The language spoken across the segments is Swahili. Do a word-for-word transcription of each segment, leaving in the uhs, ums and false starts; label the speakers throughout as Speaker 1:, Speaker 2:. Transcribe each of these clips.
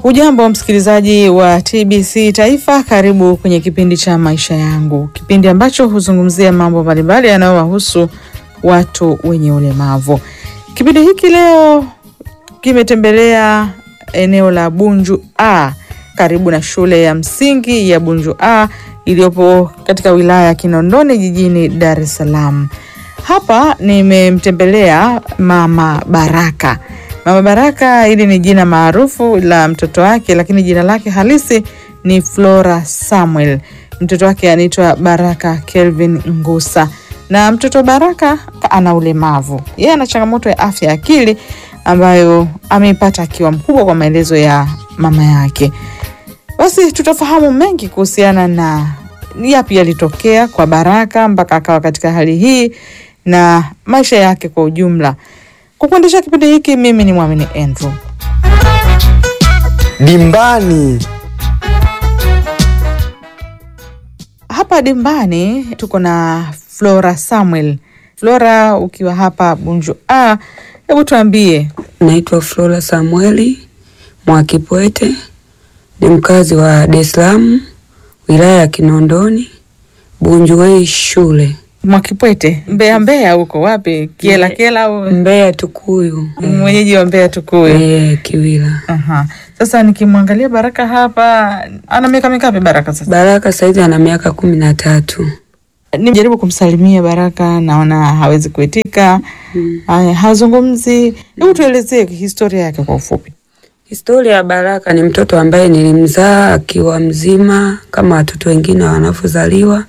Speaker 1: Hujambo msikilizaji wa T B C Taifa, karibu kwenye kipindi cha Maisha Yangu, kipindi ambacho huzungumzia mambo mbalimbali yanayowahusu watu wenye ulemavu. Kipindi hiki leo kimetembelea eneo la Bunju A, karibu na shule ya msingi ya Bunju A iliyopo katika wilaya ya Kinondoni jijini Dar es Salaam. Hapa nimemtembelea Mama Baraka. Mama Baraka hili ni jina maarufu la mtoto wake, lakini jina lake halisi ni Flora Samuel. Mtoto wake anaitwa Baraka Kelvin Ngusa. Na mtoto Baraka ana ulemavu. Yeye ana changamoto ya afya ya akili ambayo ameipata akiwa mkubwa, kwa maelezo ya mama yake. Basi tutafahamu mengi kuhusiana na yapi yalitokea kwa Baraka mpaka akawa katika hali hii na maisha yake kwa ujumla. Kukuendesha kipindi hiki mimi ni Mwamini Andrew.
Speaker 2: Dimbani.
Speaker 1: Hapa dimbani tuko na Flora Samuel. Flora, ukiwa hapa Bunju A, hebu tuambie.
Speaker 3: Naitwa Flora Samueli Mwakipwete, ni mkazi wa Dar es Salaam, wilaya ya Kinondoni, Bunju A shule.
Speaker 1: Mwakipwete, Mbeya Mbeya huko wapi? Kiela Kiela au
Speaker 3: Mbeya Tukuyu?
Speaker 1: Mwenyeji wa Mbeya Tukuyu.
Speaker 3: Eh, Kiwila.
Speaker 1: Aha. Sasa nikimwangalia Baraka hapa, ana miaka mingapi Baraka sasa?
Speaker 3: Baraka sasa ana miaka kumi na tatu.
Speaker 1: Nimejaribu kumsalimia Baraka, naona hawezi kuitika. Hmm. Haya, hazungumzi. Hebu tuelezee historia yake kwa ufupi.
Speaker 3: Historia ya Baraka ni mtoto ambaye nilimzaa akiwa mzima kama watoto wengine wanapozaliwa.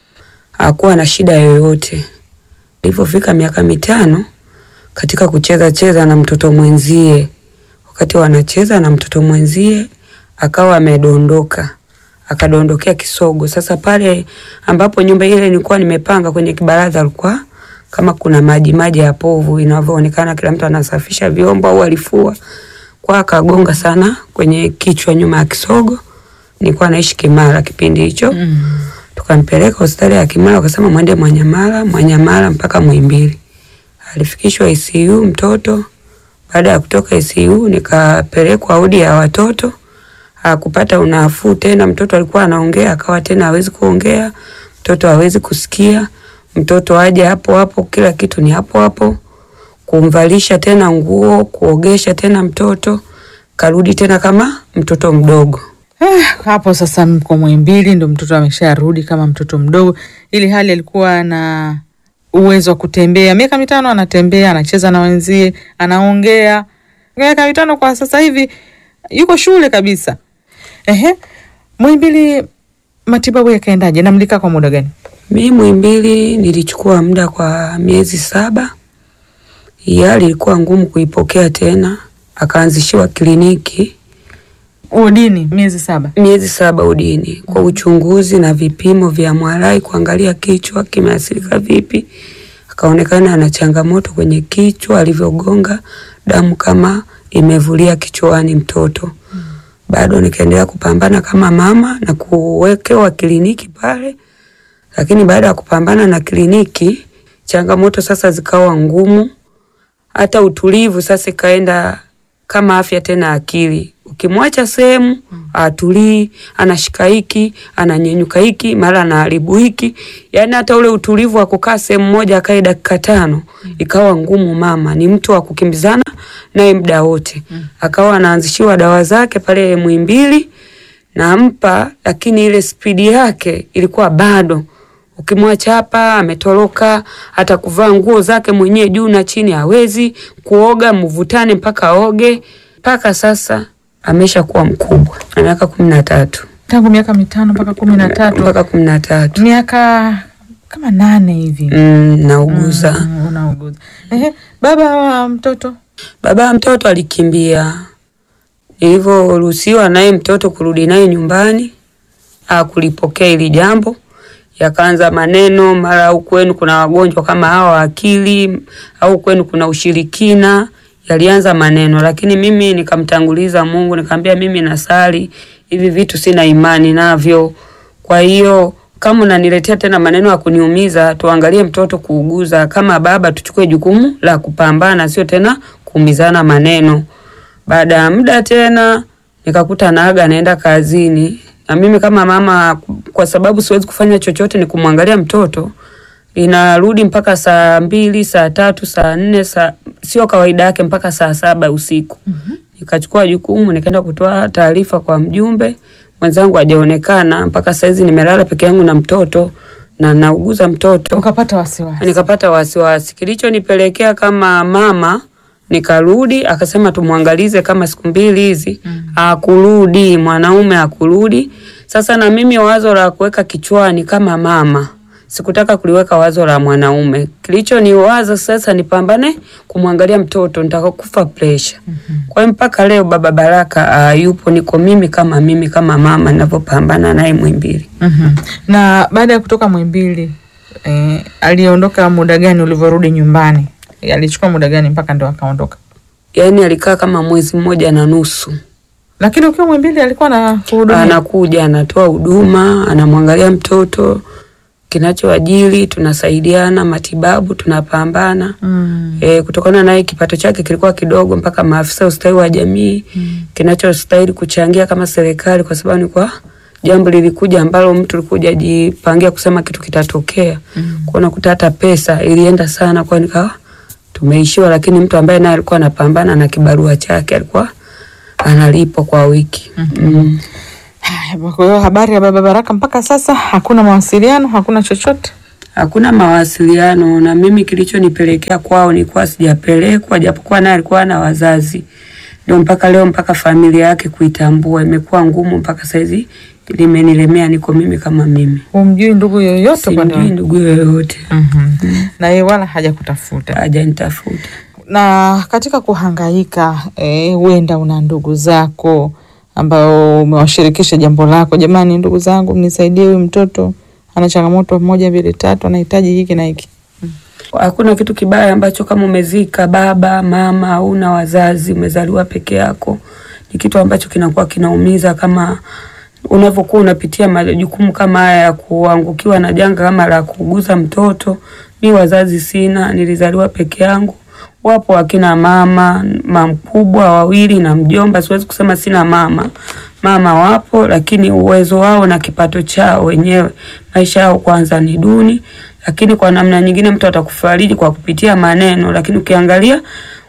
Speaker 3: Hakuwa na shida yoyote. Alipofika miaka mitano, katika kucheza cheza na mtoto mwenzie, wakati wanacheza na mtoto mwenzie akawa amedondoka, akadondokea kisogo. Sasa pale ambapo nyumba ile nilikuwa nimepanga kwenye kibaraza, alikuwa kama kuna maji maji ya povu inavyoonekana, kila mtu anasafisha vyombo au alifua, kwa akagonga sana kwenye kichwa nyuma ya kisogo. Nilikuwa naishi Kimara kipindi hicho. Mm. Tukampeleka hospitali ya Kimara, wakasema mwende Mwanyamala, Mwanyamala mpaka Muhimbili. Alifikishwa I C U mtoto. Baada ya kutoka I C U nikapelekwa wodi ya watoto. Hakupata unafuu tena, mtoto alikuwa anaongea akawa tena hawezi kuongea, mtoto hawezi kusikia, mtoto aje hapo hapo, kila kitu ni hapo hapo. Kumvalisha tena nguo, kuogesha tena mtoto, karudi tena kama mtoto mdogo.
Speaker 1: Eh, hapo sasa mko Muhimbili ndo mtoto amesharudi kama mtoto mdogo, ili hali alikuwa na uwezo wa kutembea. Miaka mitano anatembea, anacheza na wenzie, anaongea. Miaka mitano kwa sasa hivi yuko shule kabisa. Ehe. Muhimbili matibabu yakaendaje? Na mlikaa kwa muda gani?
Speaker 3: Mimi Muhimbili nilichukua muda kwa miezi saba. Hali ilikuwa ngumu kuipokea tena, akaanzishiwa kliniki.
Speaker 1: Udini miezi saba.
Speaker 3: Miezi saba udini kwa uchunguzi na vipimo vya M R I kuangalia kichwa kimeathirika vipi. Akaonekana ana changamoto kwenye kichwa, alivyogonga damu kama imevulia kichwani mtoto. Hmm. Bado nikaendelea kupambana kama mama na kuwekewa kliniki pale. Lakini baada ya kupambana na kliniki, changamoto sasa zikawa ngumu. Hata utulivu sasa kaenda kama afya tena akili. Ukimwacha sehemu, atulii, anashika hiki, ananyenyuka hiki, mara anaharibu hiki. Yaani hata ule utulivu wa kukaa sehemu moja akae dakika tano, ikawa ngumu mama. Ni mtu wa kukimbizana naye muda wote. Akawa anaanzishiwa dawa zake pale Muhimbili na ampa, lakini ile spidi yake ilikuwa bado. Ukimwacha hapa ametoroka, hata kuvaa nguo zake mwenyewe juu na chini hawezi, kuoga mvutane mpaka oge. Paka sasa amesha kuwa mkubwa. Ana miaka kumi na tatu.
Speaker 1: Tangu miaka mitano mpaka kumi na tatu.
Speaker 3: Mpaka kumi na tatu.
Speaker 1: Miaka kama nane hivi.
Speaker 3: Mm, nauguza.
Speaker 1: Mm, unauguza. Ehe, baba wa mtoto?
Speaker 3: Baba wa mtoto alikimbia. Nilivyoruhusiwa naye mtoto kurudi naye nyumbani, hakulipokea hili jambo. Yakaanza maneno, mara au kwenu kuna wagonjwa kama hawa akili, au kwenu kuna ushirikina. Yalianza maneno, lakini mimi nikamtanguliza Mungu, nikamwambia mimi nasali, hivi vitu sina imani navyo. Kwa hiyo kama unaniletea tena maneno ya kuniumiza, tuangalie mtoto kuuguza. Kama baba tuchukue jukumu la kupambana, sio tena kuumizana maneno. Baada ya muda tena nikakuta naaga naenda kazini. Na mimi kama mama, kwa sababu siwezi kufanya chochote ni kumwangalia mtoto, inarudi mpaka saa mbili, saa tatu, saa nne, saa sio kawaida yake mpaka saa saba usiku. Mm-hmm. Nikachukua jukumu, nikaenda kutoa taarifa kwa mjumbe, mwenzangu hajaonekana, mpaka saizi nimelala peke yangu na mtoto na nauguza mtoto.
Speaker 1: Ukapata wasiwasi?
Speaker 3: Nikapata wasiwasi. Kilichonipelekea kama mama, nikarudi, akasema tumuangalize kama siku mbili hizi. Mm. Hakurudi, mwanaume hakurudi. Sasa na mimi wazo la kuweka kichwani kama mama, sikutaka kuliweka wazo la mwanaume. Kilicho ni wazo sasa nipambane kumwangalia mtoto, nitakufa pressure. Mm-hmm. Kwa hiyo mpaka leo baba Baraka uh, yupo, niko mimi kama mimi kama mama ninapopambana naye Muhimbili.
Speaker 1: Mm-hmm. Na baada ya kutoka Muhimbili, eh, aliondoka muda gani ulivyorudi nyumbani? Alichukua muda gani mpaka ndo akaondoka?
Speaker 3: Yaani alikaa kama mwezi mmoja na nusu.
Speaker 1: Lakini ukiwa Muhimbili alikuwa na huduma?
Speaker 3: Anakuja, anatoa huduma, anamwangalia mtoto, kinachoajili tunasaidiana, matibabu tunapambana. Mm. E, kutokana naye kipato chake kilikuwa kidogo, mpaka maafisa ustawi wa jamii mm. kinachostahili kuchangia kama serikali, kwa sababu ni kwa jambo lilikuja ambalo mtu alikuja jipangia kusema kitu kitatokea. Mm. Kwa nakuta hata pesa ilienda sana, kwa nikawa tumeishiwa, lakini mtu ambaye naye alikuwa anapambana na kibarua chake alikuwa analipwa kwa wiki. Mm-hmm. Mm.
Speaker 1: Kwa hiyo habari ya baba Baraka mpaka sasa hakuna mawasiliano, hakuna chochote?
Speaker 3: Hakuna mawasiliano, na mimi kilichonipelekea kwao ni kwa sijapelekwa, japokuwa naye alikuwa na wazazi. Ndio mpaka leo, mpaka familia yake kuitambua imekuwa ngumu, mpaka saizi limenilemea, niko mimi kama mimi.
Speaker 1: Umjui ndugu yoyote
Speaker 3: kwa ndugu? Ndugu yoyote.
Speaker 1: Mhm. Mm. Na yeye wala hajakutafuta?
Speaker 3: Hajanitafuta.
Speaker 1: Na katika kuhangaika, eh, uenda una ndugu zako ambao umewashirikisha jambo lako, jamani ndugu zangu mnisaidie, huyu mtoto ana changamoto moja mbili tatu, anahitaji hiki na hiki. Hmm.
Speaker 3: Hakuna kitu kibaya ambacho kama umezika baba, mama, au una wazazi, umezaliwa peke yako. Ni kitu ambacho kinakuwa kinaumiza, kama unavyokuwa unapitia majukumu kama haya ya kuangukiwa na janga kama la kuguza mtoto. Mimi wazazi sina, nilizaliwa peke yangu. Wapo wakina mama, mama mkubwa wawili na mjomba, siwezi kusema sina mama. Mama wapo, lakini uwezo wao na kipato chao wenyewe, maisha yao kwanza ni duni. Lakini kwa namna nyingine mtu atakufariji kwa kupitia maneno, lakini ukiangalia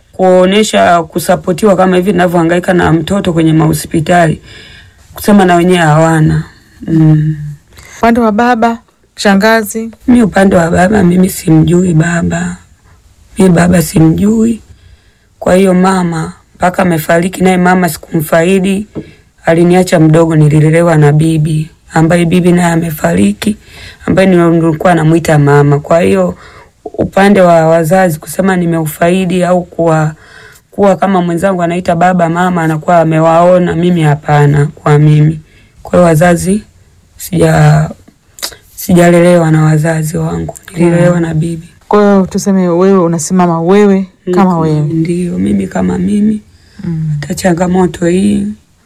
Speaker 3: kuonesha kusapotiwa kama hivi ninavyohangaika na mtoto kwenye mahospitali, kusema na wenyewe hawana. Mm.
Speaker 1: Upande wa baba, shangazi?
Speaker 3: Mimi upande wa baba, mimi simjui baba. Mimi baba simjui. Kwa hiyo mama mpaka amefariki, naye mama sikumfaidi, aliniacha mdogo, nililelewa na bibi, ambaye bibi naye amefariki, ambaye nilikuwa namuita mama. Kwa hiyo upande wa wazazi kusema nimeufaidi au kuwa kuwa kama mwenzangu anaita baba mama anakuwa amewaona, mimi hapana kwa mimi. Kwa hiyo wazazi sija sijalelewa na wazazi wangu, nililelewa na bibi.
Speaker 1: Kwa hiyo tuseme wewe unasimama wewe kama mm, wewe.
Speaker 3: Ndio, mimi kama mimi. Mm. Hata changamoto hii,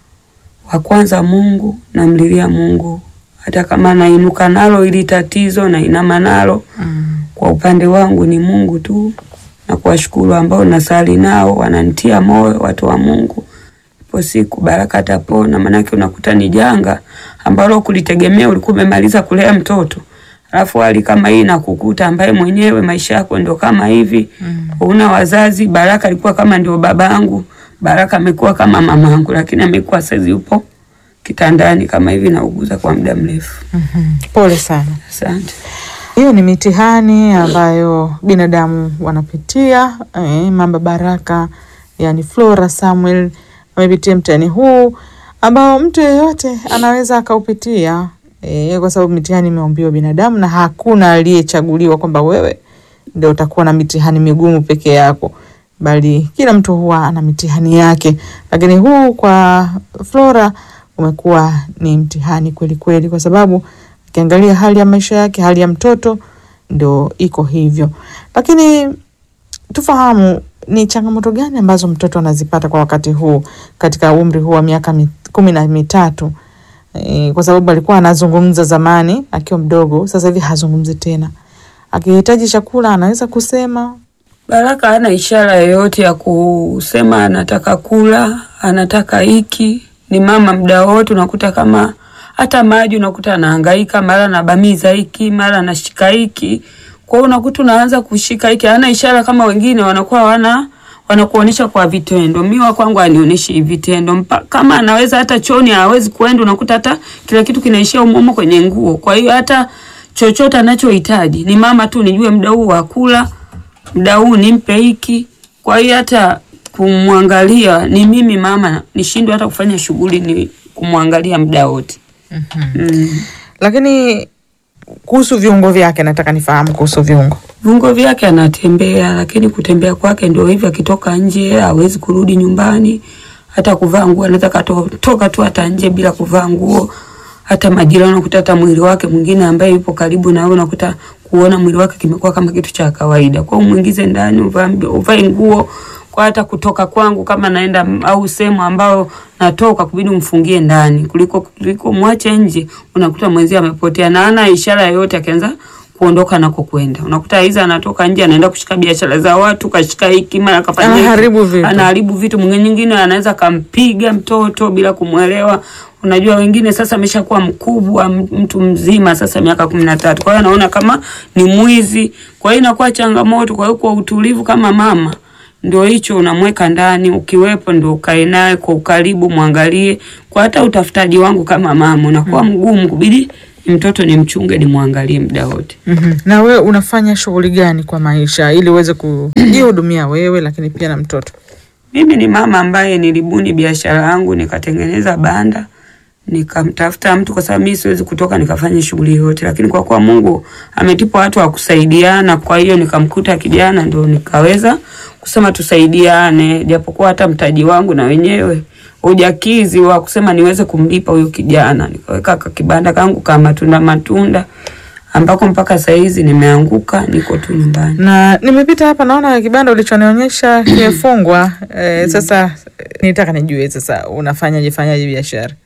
Speaker 3: wa kwanza Mungu, namlilia Mungu. Hata kama nainuka nalo ili tatizo na inama nalo. Mm. Kwa upande wangu ni Mungu tu. Na kuwashukuru ambao nasali nao, wananitia moyo watu wa Mungu. Ipo siku Baraka atapona, manake unakuta ni janga ambalo kulitegemea ulikuwa umemaliza kulea mtoto. Alafu hali kama hii na kukuta ambaye mwenyewe maisha yako ndio kama hivi. Mm. Una wazazi, Baraka alikuwa kama ndio babangu, Baraka amekuwa kama mamangu, lakini amekuwa sasa yupo kitandani kama hivi nauguza kwa muda mrefu.
Speaker 1: Mhm. Pole sana.
Speaker 3: Asante.
Speaker 1: Hiyo ni mitihani ambayo binadamu wanapitia. Eh, mama Baraka, yani Flora Samuel, amepitia mtihani huu ambao mtu yeyote anaweza akaupitia. E, kwa sababu mitihani imeumbiwa binadamu na hakuna aliyechaguliwa kwamba wewe ndio utakuwa na mitihani migumu peke yako, bali kila mtu huwa ana mitihani yake. Lakini huu kwa Flora umekuwa ni mtihani kweli kweli, kwa sababu ukiangalia hali ya maisha yake, hali ya mtoto ndio iko hivyo. Lakini tufahamu ni changamoto gani ambazo mtoto anazipata kwa wakati huu katika umri huu wa miaka kumi na mitatu? E, kwa sababu alikuwa anazungumza zamani akiwa mdogo, sasa hivi hazungumzi tena. Akihitaji chakula anaweza kusema.
Speaker 3: Baraka hana ishara yoyote ya kusema anataka kula, anataka hiki. ni mama muda wote, unakuta kama hata maji unakuta anahangaika, mara anabamiza hiki, mara anashika hiki. Kwa hiyo unakuta unaanza kushika hiki, hana ishara kama wengine wanakuwa wana wanakuonesha kwa vitendo. Mimi wa kwangu anionyeshe vitendo. Mpa, kama anaweza hata choni hawezi kuenda, unakuta hata kila kitu kinaishia umomo kwenye nguo. Kwa hiyo hata chochote anachohitaji ni mama tu, nijue muda huu wa kula, muda huu nimpe hiki. Kwa hiyo hata kumwangalia ni mimi mama, nishindwe hata kufanya shughuli ni kumwangalia muda wote.
Speaker 1: Mm-hmm. Mm. Lakini kuhusu viungo vyake nataka nifahamu kuhusu viungo.
Speaker 3: Viungo vyake anatembea, lakini kutembea kwake ndio hivyo, akitoka nje hawezi kurudi nyumbani. Hata kuvaa nguo anataka toka tu hata nje bila kuvaa nguo. Hata majirani unakuta hata mwili wake mwingine ambaye yupo karibu na wewe unakuta kuona mwili wake kimekuwa kama kitu cha kawaida. Kwa hiyo muingize ndani, uvae nguo. Kwa hata kutoka kwangu kama naenda au sehemu ambao natoka kubidi umfungie ndani kuliko kuliko mwache nje, unakuta mwenzi amepotea na ana ishara yoyote akianza kuondoka nako kwenda. Unakuta hiza anatoka nje anaenda kushika biashara za watu, kashika hiki mara akafanya
Speaker 1: anaharibu vitu.
Speaker 3: Anaharibu vitu. Mwingine anaweza kampiga mtoto bila kumuelewa. Unajua wengine sasa ameshakuwa mkubwa, mtu mzima sasa miaka kumi na tatu. Kwa hiyo anaona kama ni mwizi. Kwa hiyo inakuwa changamoto. Kwa hiyo kwa utulivu kama mama ndio hicho unamweka ndani, ukiwepo ndio ukae naye kwa ukaribu, muangalie. Kwa hata utafutaji wangu kama mama unakuwa mgumu, kubidi mtoto ni mchunge, ni muangalie muda wote.
Speaker 1: Mm-hmm. Na wewe unafanya shughuli gani kwa maisha ili uweze kujihudumia wewe lakini pia na mtoto?
Speaker 3: Mimi ni mama ambaye nilibuni biashara yangu, nikatengeneza banda, nikamtafuta mtu kwa sababu mimi siwezi kutoka nikafanya shughuli yote, lakini kwa kuwa Mungu ametipa watu wa kusaidiana, kwa hiyo nikamkuta kijana ndio nikaweza kusema tusaidiane, japokuwa hata mtaji wangu na wenyewe hujakizi wa kusema niweze kumlipa huyo kijana. Nikaweka kibanda kangu kama matunda matunda ambako mpaka saa hizi nimeanguka, niko tu nyumbani.
Speaker 1: Na nimepita hapa naona kibanda ulichonionyesha kimefungwa. E, sasa nitaka nijue sasa unafanyaje fanyaje biashara?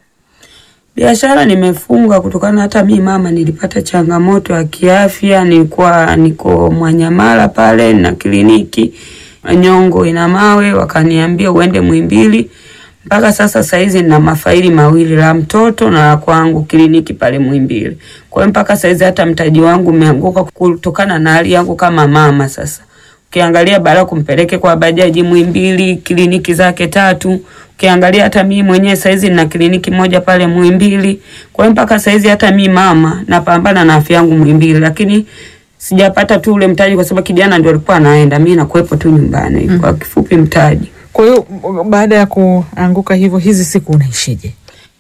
Speaker 3: Biashara nimefunga kutokana hata mimi mama nilipata changamoto ya kiafya, nilikuwa niko Mwanyamala pale na kliniki Nyongo ina mawe, wakaniambia uende Muhimbili. Mpaka sasa saizi nina mafaili mawili, la mtoto na la kwangu kliniki pale Muhimbili. Kwa hiyo mpaka saizi hata mtaji wangu umeanguka kutokana na hali yangu kama mama. Sasa ukiangalia bara kumpeleke kwa bajaji Muhimbili, kliniki zake tatu. Ukiangalia hata mimi mwenyewe saizi nina kliniki moja pale Muhimbili. Kwa hiyo mpaka saizi hata mimi mama napambana na afya yangu Muhimbili, lakini sijapata tu ule mtaji kwa sababu kijana ndio alikuwa anaenda, mimi nakuepo tu nyumbani. Mm. Kwa kifupi mtaji.
Speaker 1: Kwa hiyo baada ya kuanguka hivyo hizi siku unaishije?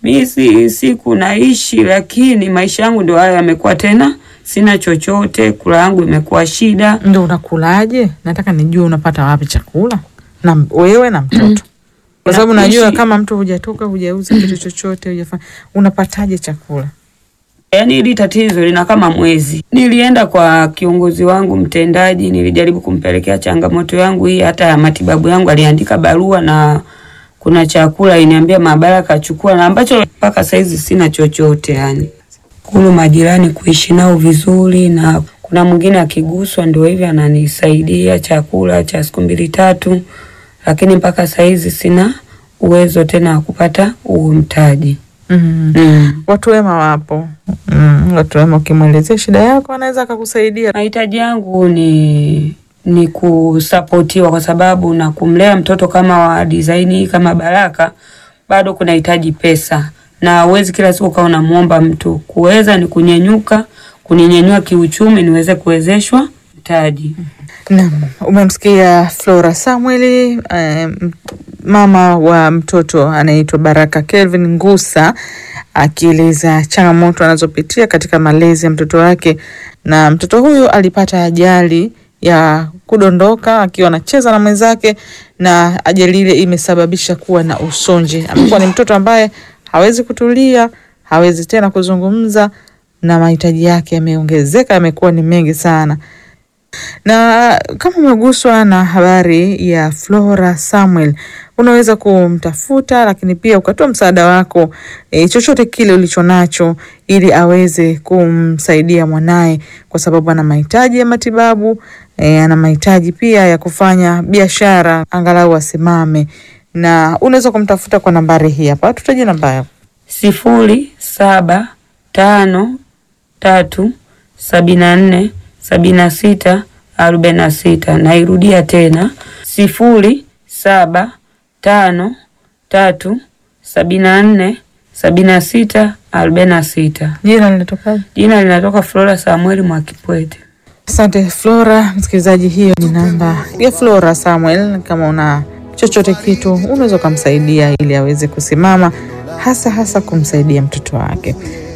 Speaker 3: Mimi siku naishi, lakini maisha yangu ndio haya yamekuwa tena sina chochote, kula yangu imekuwa shida.
Speaker 1: Ndio unakulaje? Nataka nijue unapata wapi chakula na wewe na mtoto. Kwa sababu najua kama mtu hujatoka, hujauza kitu chochote, hujafanya, unapataje chakula?
Speaker 3: Yaani hili tatizo lina kama mwezi. Nilienda kwa kiongozi wangu mtendaji, nilijaribu kumpelekea changamoto yangu hii, hata ya matibabu yangu aliandika barua na kuna chakula iniambia maabara kachukua, na ambacho mpaka saizi sina chochote yani. Kuna majirani kuishi nao vizuri, na kuna mwingine akiguswa ndio hivi ananisaidia chakula cha siku mbili tatu, lakini mpaka saizi sina uwezo tena wa kupata huo mtaji.
Speaker 1: Mm. Mm. Watu wema wapo. Mm. Watu wema ukimwelezea shida yako anaweza akakusaidia.
Speaker 3: Mahitaji yangu ni ni kusapotiwa, kwa sababu na kumlea mtoto kama wa design kama Baraka bado kuna hitaji pesa, na uwezi kila siku kaona muomba mtu. Kuweza ni kunyenyuka, kuninyenyua kiuchumi niweze kuwezeshwa mtaji.
Speaker 1: Naam, umemsikia Flora Samuel, um, mama wa mtoto anaitwa Baraka Kelvin Ngusa, akieleza changamoto anazopitia katika malezi ya mtoto wake. Na mtoto huyu alipata ajali ya kudondoka akiwa anacheza na mwenzake, na ajali ile imesababisha kuwa na usonji. Amekuwa ni mtoto ambaye hawezi kutulia, hawezi tena kuzungumza, na mahitaji yake yameongezeka, yamekuwa ni mengi sana. Na kama umeguswa na habari ya Flora Samuel, unaweza kumtafuta, lakini pia ukatoa msaada wako, e, chochote kile ulichonacho, ili aweze kumsaidia mwanae, kwa sababu ana mahitaji ya matibabu, e, ana mahitaji pia ya kufanya biashara angalau asimame na unaweza kumtafuta kwa nambari hii hapa. Tutaje namba yako.
Speaker 3: sifuri saba tano tatu sabini na nne sabini na sita arobaini na sita. Nairudia tena sifuri saba tano tatu sabini na nne sabini na sita arobaini na sita.
Speaker 1: Jina linatoka?
Speaker 3: Jina linatoka Flora Samuel Mwakipwete.
Speaker 1: Asante Flora. Msikilizaji, hiyo ni namba ya Flora Samuel. Kama una chochote kitu unaweza kumsaidia ili aweze kusimama, hasa hasa kumsaidia mtoto wake.